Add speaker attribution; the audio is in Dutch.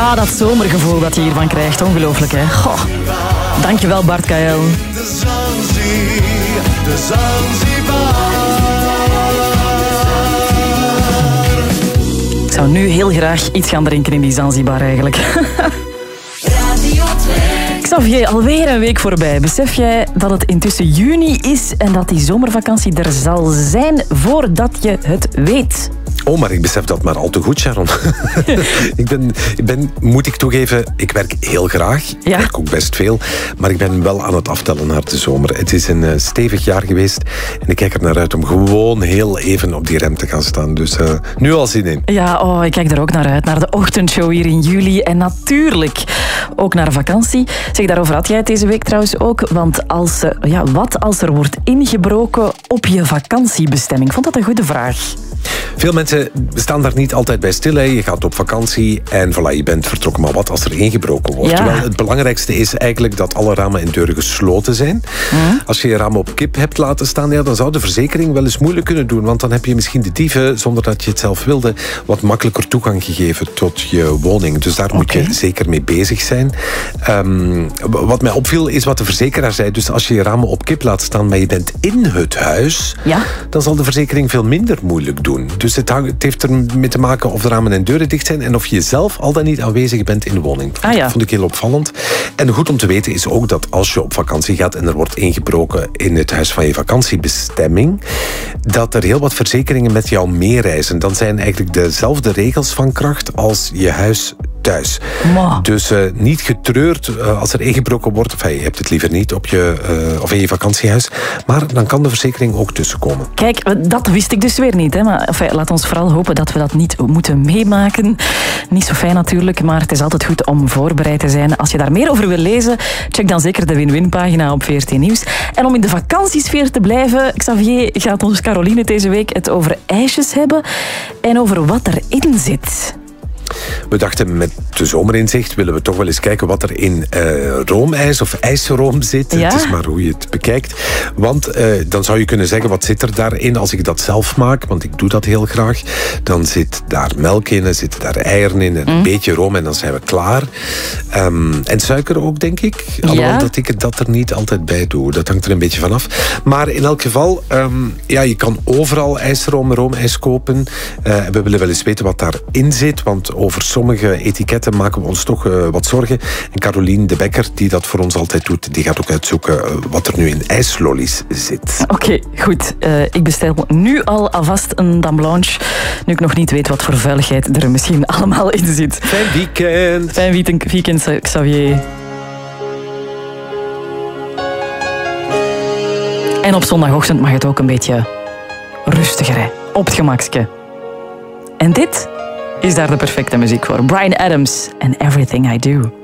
Speaker 1: Ah, dat zomergevoel dat je hiervan krijgt. Ongelooflijk, hè? Goh. Dankjewel, Bart Kael.
Speaker 2: De Zanzibar.
Speaker 1: Ik zou nu heel graag iets gaan drinken in die Zanzibar eigenlijk. Xavier, alweer een week voorbij. Besef jij dat het intussen juni is en dat die zomervakantie er zal zijn voordat je het weet?
Speaker 3: Oh, maar ik besef dat maar al te goed, Sharon. Moet ik toegeven, ik werk heel graag. Ik werk ook best veel. Maar ik ben wel aan het aftellen naar de zomer. Het is een stevig jaar geweest. En ik kijk er naar uit om gewoon heel even op die rem te gaan staan. Dus nu al zin in.
Speaker 1: Ja, ik kijk er ook naar uit. Naar de ochtendshow hier in juli. En natuurlijk ook naar vakantie. Zeg, daarover had jij het deze week trouwens ook. Want wat als er wordt ingebroken op je vakantiebestemming? Ik vond dat een goede vraag.
Speaker 3: Veel mensen staan daar niet altijd bij stil. Hè. Je gaat op vakantie en voilà, je bent vertrokken. Maar wat als er ingebroken wordt?
Speaker 1: Ja.
Speaker 3: Wel, het belangrijkste is eigenlijk dat alle ramen en deuren gesloten zijn. Als je je ramen op kip hebt laten staan, dan zou de verzekering wel eens moeilijk kunnen doen. Want dan heb je misschien de dieven, zonder dat je het zelf wilde, wat makkelijker toegang gegeven tot je woning. Dus daar moet je zeker mee bezig zijn. Wat mij opviel is wat de verzekeraar zei. Dus als je je ramen op kip laat staan, maar je bent in het huis, dan zal de verzekering veel minder moeilijk doen. Dus het heeft ermee te maken of de ramen en deuren dicht zijn en of je zelf al dan niet aanwezig bent in de woning. Dat vond ik heel opvallend. En goed om te weten is ook dat als je op vakantie gaat en er wordt ingebroken in het huis van je vakantiebestemming, dat er heel wat verzekeringen met jou meereizen. Dan zijn eigenlijk dezelfde regels van kracht als je huis thuis. Dus niet getreurd als er ingebroken wordt, of je hebt het liever niet op of in je vakantiehuis, maar dan kan de verzekering ook tussenkomen.
Speaker 1: Kijk, dat wist ik dus weer niet. Hè? Maar laat ons vooral hopen dat we dat niet moeten meemaken. Niet zo fijn natuurlijk, maar het is altijd goed om voorbereid te zijn. Als je daar meer over wil lezen, check dan zeker de win-win-pagina op VRT Nieuws. En om in de vakantiesfeer te blijven, Xavier, gaat ons Caroline deze week het over ijsjes hebben en over wat erin zit.
Speaker 3: We dachten, met de zomerinzicht willen we toch wel eens kijken wat er in roomijs of ijsroom zit. Het is maar hoe je het bekijkt. Want dan zou je kunnen zeggen, wat zit er daarin als ik dat zelf maak? Want ik doe dat heel graag. Dan zit daar melk in, er zitten daar eieren in, een beetje room en dan zijn we klaar. En suiker ook, denk ik. Alhoewel dat ik dat er niet altijd bij doe. Dat hangt er een beetje vanaf. Maar in elk geval, je kan overal ijsroom, roomijs kopen. We willen wel eens weten wat daarin zit, want over sommige etiketten maken we ons toch wat zorgen. En Caroline de Bekker, die dat voor ons altijd doet, die gaat ook uitzoeken wat er nu in ijslollies zit. Oké,
Speaker 1: goed. Ik bestel nu al alvast een Dame Blanche, nu ik nog niet weet wat voor vuiligheid er misschien allemaal in zit.
Speaker 3: Fijn weekend.
Speaker 1: Fijn weekend, Xavier. En op zondagochtend mag het ook een beetje rustiger, hè? Op het gemakske. En dit is daar de perfecte muziek voor. Bryan Adams en Everything I Do.